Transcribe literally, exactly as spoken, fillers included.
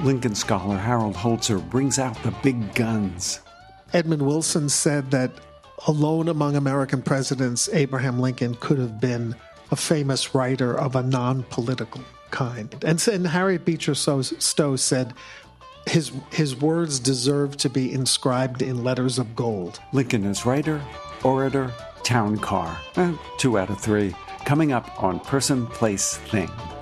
Lincoln scholar Harold Holzer brings out the big guns. Edmund Wilson said that alone among American presidents, Abraham Lincoln could have been a famous writer of a non-political kind. And, and Harriet Beecher Stowe said his, his words deserve to be inscribed in letters of gold. Lincoln as writer, orator, town car. Eh, two out of three. Coming up on Person, Place, Thing.